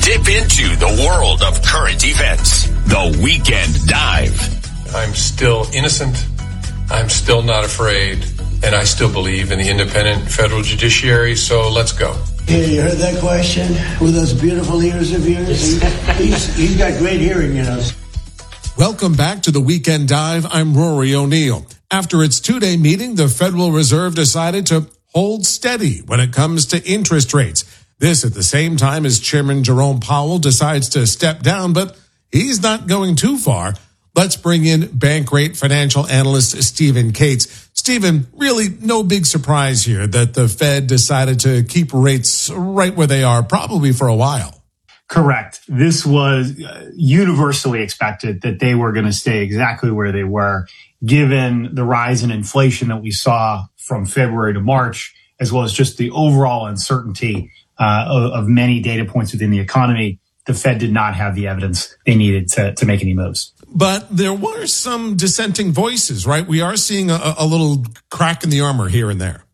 Dip into the world of current events. The Weekend Dive. I'm still innocent. I'm still not afraid. And I still believe in the independent federal judiciary. So let's go. Yeah, you heard that question with those beautiful ears of yours? He's got great hearing, you know. Welcome back to the Weekend Dive. I'm Rory O'Neill. After its two-day meeting, the Federal Reserve decided to hold steady when it comes to interest rates. This at the same time as Chairman Jerome Powell decides to step down, but he's not going too far. Let's bring in Bankrate financial analyst Stephen Cates. Stephen, really no big surprise here that the Fed decided to keep rates right where they are, probably for a while. Correct. This was universally expected that they were going to stay exactly where they were, given the rise in inflation that we saw from February to March, as well as just the overall uncertainty of many data points within the economy. The Fed did not have the evidence they needed to make any moves. But there were some dissenting voices, right? We are seeing a little crack in the armor here and there.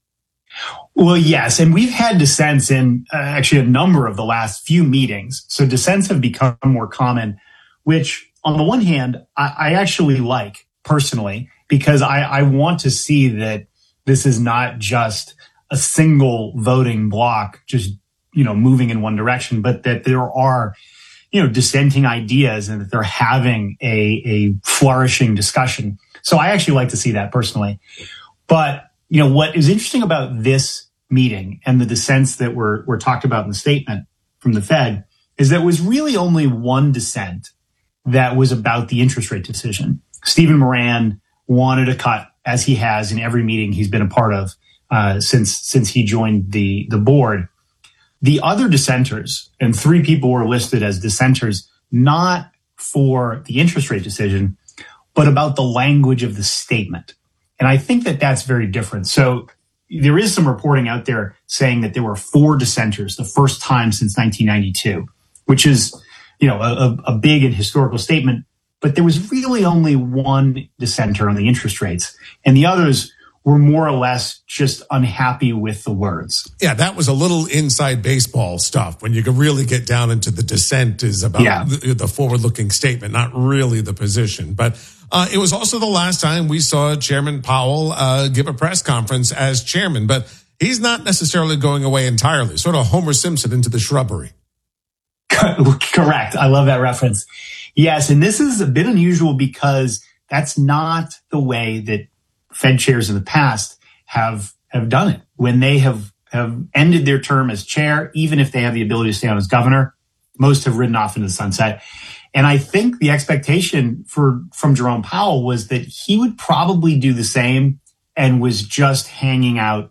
Well, yes. And we've had dissents in actually a number of the last few meetings. So dissents have become more common, which on the one hand, I actually like personally, because I want to see that this is not just a single voting block, just, moving in one direction, but that there are, dissenting ideas and that they're having a flourishing discussion. So I actually like to see that personally. But what is interesting about this meeting and the dissents that were talked about in the statement from the Fed is that it was really only one dissent that was about the interest rate decision. Stephen Moran wanted a cut, as he has in every meeting he's been a part of since he joined the board. The other dissenters, and three people were listed as dissenters, not for the interest rate decision, but about the language of the statement. And I think that that's very different. So there is some reporting out there saying that there were 4 dissenters, the first time since 1992, which is, a big and historical statement. But there was really only one dissenter on the interest rates, and the others were more or less just unhappy with the words. Yeah, that was a little inside baseball stuff when you could really get down into the dissent is about the forward-looking statement, not really the position. But it was also the last time we saw Chairman Powell give a press conference as chairman, but he's not necessarily going away entirely, sort of Homer Simpson into the shrubbery. Correct. I love that reference. Yes, and this is a bit unusual because that's not the way that Fed chairs in the past have done it. When they have ended their term as chair, even if they have the ability to stay on as governor, most have ridden off into the sunset. And I think the expectation from Jerome Powell was that he would probably do the same and was just hanging out,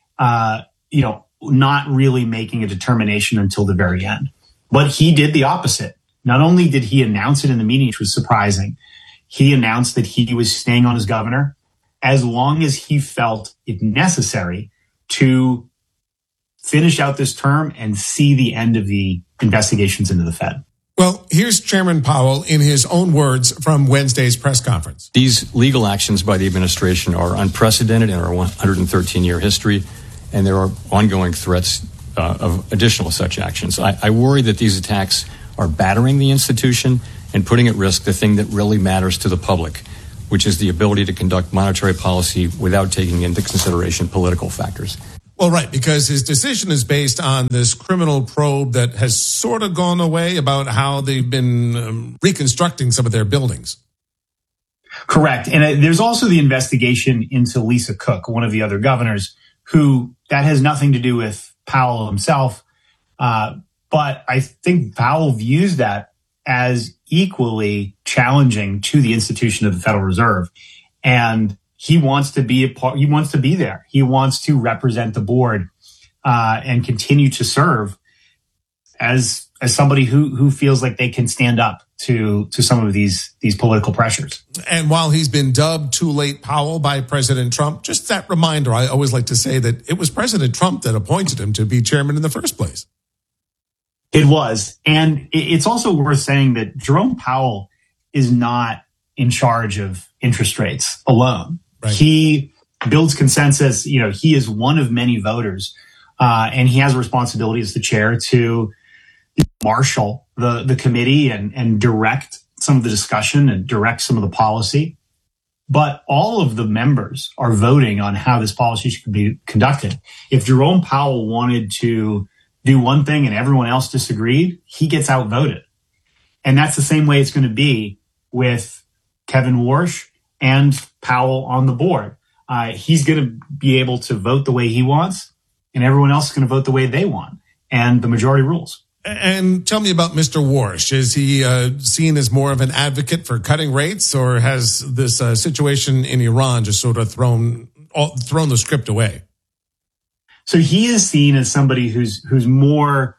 not really making a determination until the very end. But he did the opposite. Not only did he announce it in the meeting, which was surprising, he announced that he was staying on as governor as long as he felt it necessary to finish out this term and see the end of the investigations into the Fed. Well, here's Chairman Powell in his own words from Wednesday's press conference. These legal actions by the administration are unprecedented in our 113-year history, and there are ongoing threats of additional such actions. I worry that these attacks are battering the institution and putting at risk the thing that really matters to the public, which is the ability to conduct monetary policy without taking into consideration political factors. Well, right, because his decision is based on this criminal probe that has sort of gone away about how they've been reconstructing some of their buildings. Correct. And there's also the investigation into Lisa Cook, one of the other governors, who that has nothing to do with Powell himself. But I think Powell views that as equally challenging to the institution of the Federal Reserve. And he wants to be he wants to be there. He wants to represent the board and continue to serve as somebody who feels like they can stand up to some of these political pressures. And while he's been dubbed Too Late Powell by President Trump, just that reminder, I always like to say that it was President Trump that appointed him to be chairman in the first place. It was. And it's also worth saying that Jerome Powell is not in charge of interest rates alone. Right. He builds consensus. He is one of many voters, and he has a responsibility as the chair to marshal the committee and direct some of the discussion and direct some of the policy. But all of the members are voting on how this policy should be conducted. If Jerome Powell wanted to do one thing and everyone else disagreed, he gets outvoted. And that's the same way it's going to be with Kevin Warsh and Powell on the board. He's going to be able to vote the way he wants, and everyone else is going to vote the way they want. And the majority rules. And tell me about Mr. Warsh. Is he seen as more of an advocate for cutting rates, or has this situation in Iran just sort of thrown the script away? So he is seen as somebody who's more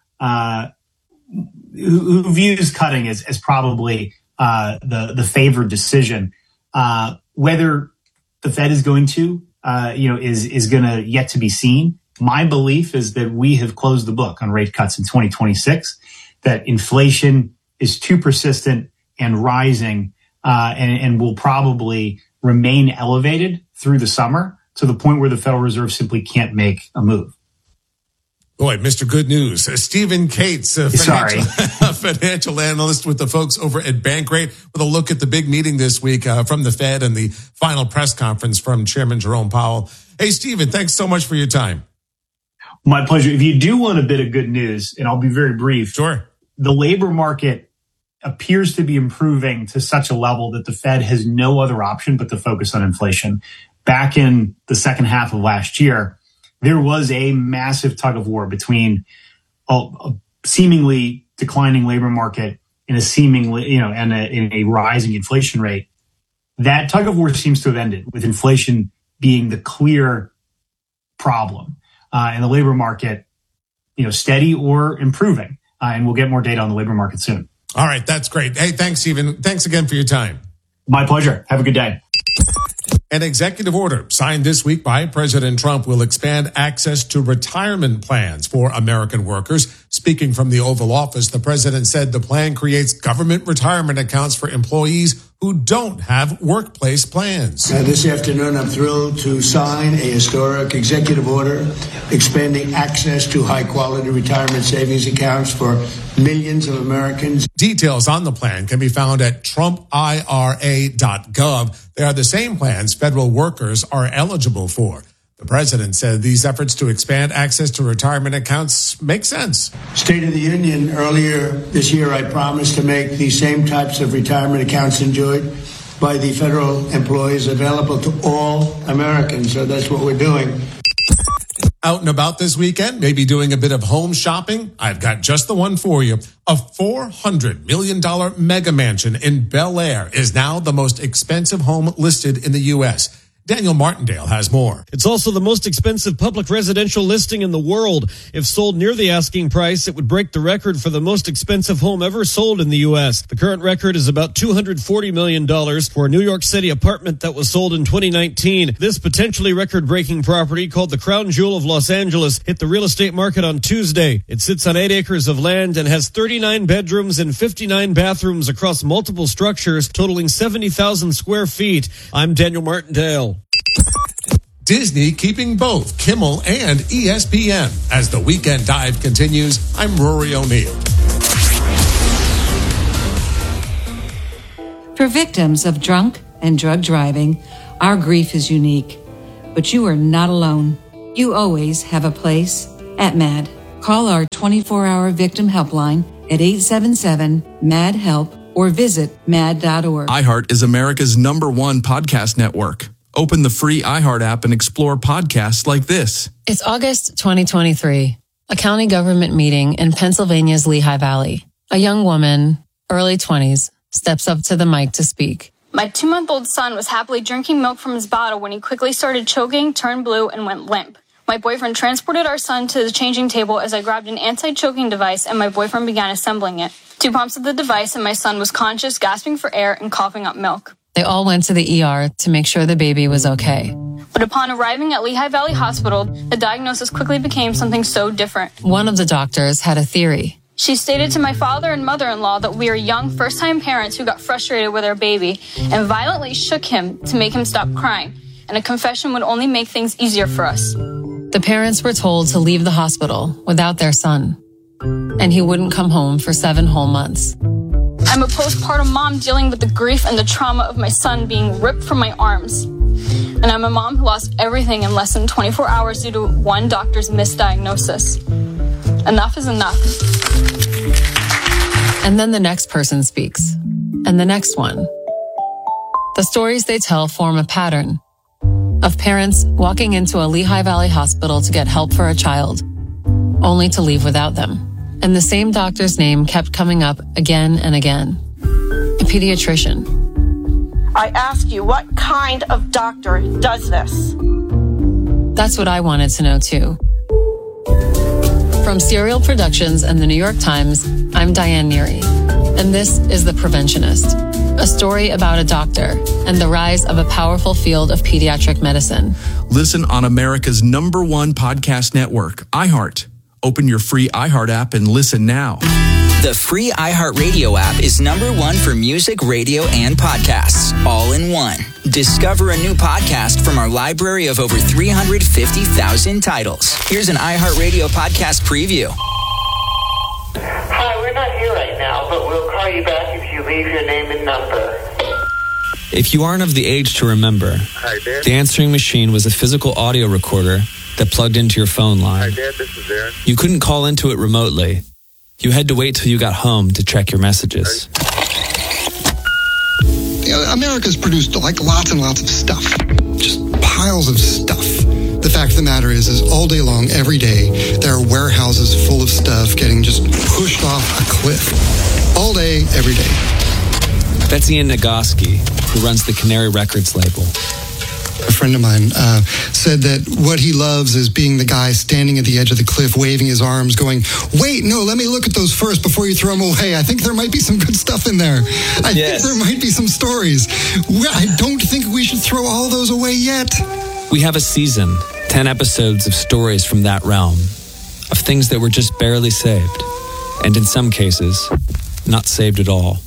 who views cutting as probably the favored decision. Whether the Fed is going to is going to yet to be seen. My belief is that we have closed the book on rate cuts in 2026, that inflation is too persistent and rising, and will probably remain elevated through the summer to the point where the Federal Reserve simply can't make a move. Boy, Mr. Good News. Stephen Cates, financial analyst with the folks over at Bankrate, with a look at the big meeting this week from the Fed and the final press conference from Chairman Jerome Powell. Hey, Stephen, thanks so much for your time. My pleasure. If you do want a bit of good news, and I'll be very brief. Sure. The labor market appears to be improving to such a level that the Fed has no other option but to focus on inflation. Back in the second half of last year, there was a massive tug of war between a seemingly declining labor market and a rising inflation rate. That tug of war seems to have ended, with inflation being the clear problem. And the labor market, steady or improving. And we'll get more data on the labor market soon. All right. That's great. Hey, thanks, Stephen. Thanks again for your time. My pleasure. Have a good day. An executive order signed this week by President Trump will expand access to retirement plans for American workers. Speaking from the Oval Office, the president said the plan creates government retirement accounts for employees who don't have workplace plans. This afternoon, I'm thrilled to sign a historic executive order expanding access to high-quality retirement savings accounts for millions of Americans. Details on the plan can be found at TrumpIRA.gov. They are the same plans federal workers are eligible for. The president said these efforts to expand access to retirement accounts make sense. State of the Union, earlier this year, I promised to make these same types of retirement accounts enjoyed by the federal employees available to all Americans. So that's what we're doing. Out and about this weekend, maybe doing a bit of home shopping? I've got just the one for you. A $400 million mega mansion in Bel Air is now the most expensive home listed in the U.S. Daniel Martindale has more. It's also the most expensive public residential listing in the world. If sold near the asking price, it would break the record for the most expensive home ever sold in the U.S. The current record is about $240 million for a New York City apartment that was sold in 2019. This potentially record-breaking property, called the Crown Jewel of Los Angeles, hit the real estate market on Tuesday. It sits on 8 acres of land and has 39 bedrooms and 59 bathrooms across multiple structures, totaling 70,000 square feet. I'm Daniel Martindale. Disney keeping both Kimmel and ESPN. As the Weekend Dive continues, I'm Rory O'Neill. For victims of drunk and drug driving, our grief is unique. But you are not alone. You always have a place at MAD. Call our 24-hour victim helpline at 877-MAD-HELP or visit mad.org. iHeart is America's #1 podcast network. Open the free iHeart app and explore podcasts like this. It's August 2023, a county government meeting in Pennsylvania's Lehigh Valley. A young woman, early 20s, steps up to the mic to speak. My 2-month-old son was happily drinking milk from his bottle when he quickly started choking, turned blue, and went limp. My boyfriend transported our son to the changing table as I grabbed an anti-choking device and my boyfriend began assembling it. 2 pumps of the device and my son was conscious, gasping for air, and coughing up milk. They all went to the ER to make sure the baby was okay. But upon arriving at Lehigh Valley Hospital, the diagnosis quickly became something so different. One of the doctors had a theory. She stated to my father and mother-in-law that we are young, first-time parents who got frustrated with our baby and violently shook him to make him stop crying, and a confession would only make things easier for us. The parents were told to leave the hospital without their son. and he wouldn't come home for 7 whole months. I'm a postpartum mom dealing with the grief and the trauma of my son being ripped from my arms. And I'm a mom who lost everything in less than 24 hours due to one doctor's misdiagnosis. Enough is enough. And then the next person speaks, and the next one. The stories they tell form a pattern of parents walking into a Lehigh Valley hospital to get help for a child, only to leave without them. And the same doctor's name kept coming up again and again. A pediatrician. I ask you, what kind of doctor does this? That's what I wanted to know too. From Serial Productions and the New York Times, I'm Diane Neary, and this is The Preventionist, a story about a doctor and the rise of a powerful field of pediatric medicine. Listen on America's #1 podcast network, iHeart. Open your free iHeart app and listen now. The free iHeartRadio app is #1 for music, radio, and podcasts, all in one. Discover a new podcast from our library of over 350,000 titles. Here's an iHeartRadio podcast preview. Hi, we're not here right now, but we'll call you back if you leave your name and number. If you aren't of the age to remember, Hi, Dad. the answering machine was a physical audio recorder that plugged into your phone line. Hi, Dad, this is Aaron. You couldn't call into it remotely. You had to wait till you got home to check your messages. America's produced like lots and lots of stuff. Just piles of stuff. The fact of the matter is all day long, every day, there are warehouses full of stuff getting just pushed off a cliff. All day, every day. That's Ian Nagoski, who runs the Canary Records label. A friend of mine said that what he loves is being the guy standing at the edge of the cliff, waving his arms, going, wait, no, let me look at those first before you throw them away. I think there might be some good stuff in there. I think there might be some stories. I don't think we should throw all those away yet. We have a season, 10 episodes of stories from that realm, of things that were just barely saved, and in some cases, not saved at all.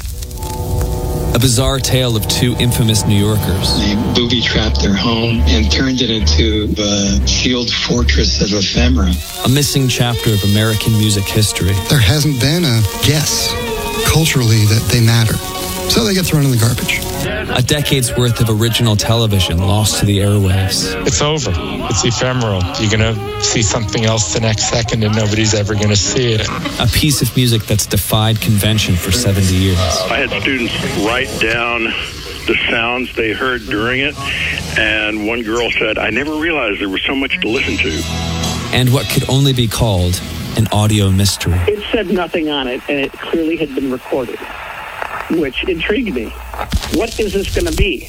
A bizarre tale of 2 infamous New Yorkers. They booby-trapped their home and turned it into a shield fortress of ephemera. A missing chapter of American music history. There hasn't been a guess culturally that they matter. So they get thrown in the garbage. A decade's worth of original television lost to the airwaves. It's over. It's ephemeral. You're going to see something else the next second and nobody's ever going to see it. A piece of music that's defied convention for 70 years. I had students write down the sounds they heard during it, and one girl said, I never realized there was so much to listen to. And what could only be called an audio mystery. It said nothing on it, and it clearly had been recorded, which intrigued me. What is this going to be?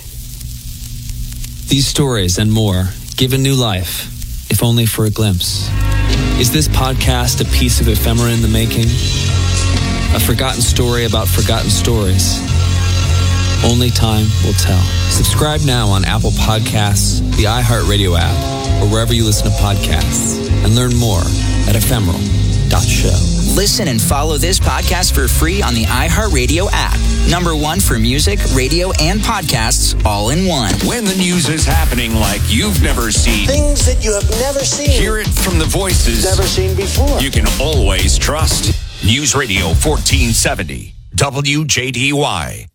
These stories and more given new life, if only for a glimpse. Is this podcast a piece of ephemera in the making? A forgotten story about forgotten stories? Only time will tell. Subscribe now on Apple Podcasts, the iHeartRadio app, or wherever you listen to podcasts, and learn more at ephemeral.show. Listen and follow this podcast for free on the iHeartRadio app. #1 for music, radio, and podcasts, all in one. When the news is happening like you've never seen. Things that you have never seen. Hear it from the voices never seen before. You can always trust. News Radio 1470, WJDY.